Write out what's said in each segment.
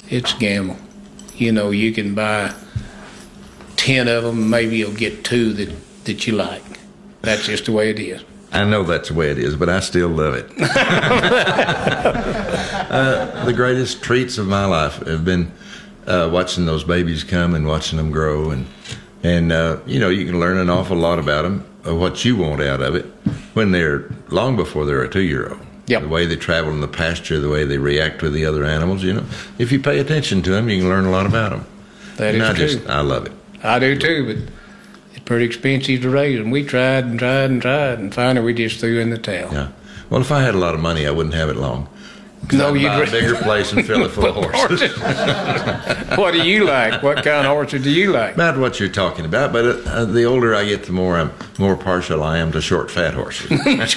it's a gamble. You know, you can buy 10 of them, maybe you'll get 2 that you like. That's just the way it is. I know that's the way it is, but I still love it. The greatest treats of my life have been watching those babies come and watching them grow, and you know, you can learn an awful lot about them, what you want out of it, when they're long before they're a 2-year-old. Yep. The way they travel in the pasture, the way they react with the other animals, you know. If you pay attention to them, you can learn a lot about them. That is true. I love it. I do too, but it's pretty expensive to raise them. We tried and tried and tried, and finally we just threw in the towel. Yeah. Well, if I had a lot of money, I wouldn't have it long. No, I'd you'd buy a bigger place and fill it full of horses. What do you like? What kind of horses do you like? About what you're talking about, but the older I get, the more partial I am to short, fat horses.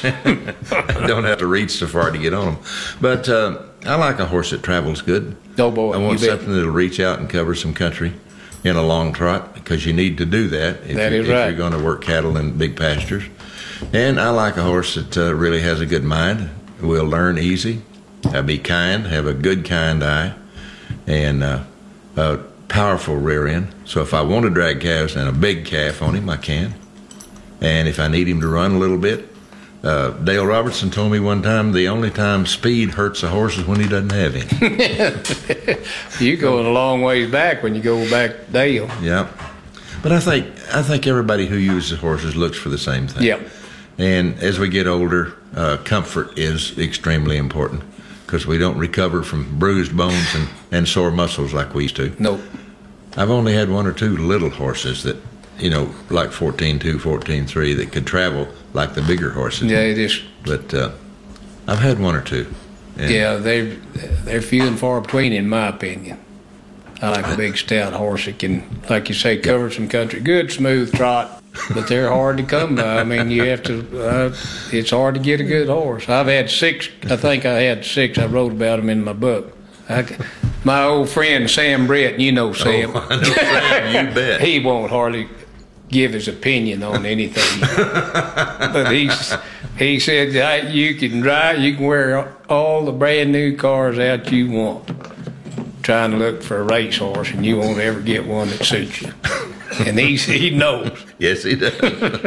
I don't have to reach so far to get on them. But I like a horse that travels good. Oh, boy. I want something that'll reach out and cover some country in a long trot, because you need to do that if you're going to work cattle in big pastures. And I like a horse that really has a good mind, will learn easy, be kind, have a good, kind eye, and a powerful rear end. So if I want to drag calves and a big calf on him, I can. And if I need him to run a little bit, Dale Robertson told me one time the only time speed hurts a horse is when he doesn't have any. You're going a long ways back when you go back Dale. Yeah. But I think everybody who uses horses looks for the same thing. Yep. And as we get older, comfort is extremely important, because we don't recover from bruised bones and sore muscles like we used to. Nope. I've only had 1 or 2 little horses that, you know, like 14-2, 14-3, that could travel like the bigger horses. Yeah, it is. But I've had 1 or 2. Yeah, they're few and far between, in my opinion. I like a big, stout horse that can, like you say, cover some country. Good, smooth trot, but they're hard to come by. I mean, you have to, it's hard to get a good horse. I've had 6, I think I had 6. I wrote about them in my book. My old friend Sam Brett, you know Sam. Oh, I know Sam, you bet. He won't hardly give his opinion on anything. But he said, you can drive, you can wear all the brand new cars out you want, trying to look for a racehorse, and you won't ever get one that suits you. And he knows. Yes, he does.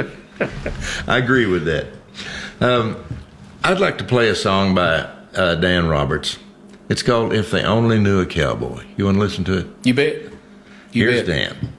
I agree with that. I'd like to play a song by Dan Roberts. It's called "If They Only Knew a Cowboy." You want to listen to it? You bet. Here's Dan.